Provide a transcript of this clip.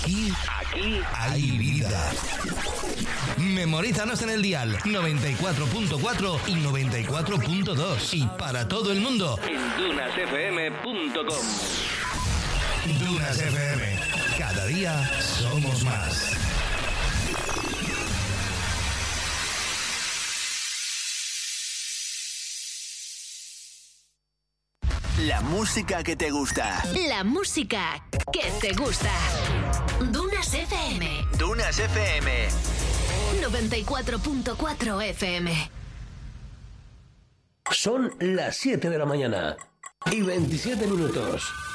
Aquí hay vida. Memorízanos en el dial 94.4 y 94.2 y para todo el mundo en dunasfm.com. Dunas FM. Cada día somos más. La música que te gusta. La música que te gusta. Dunas FM. Dunas FM. 94.4 FM. Son las 7 de la mañana y 27 minutos.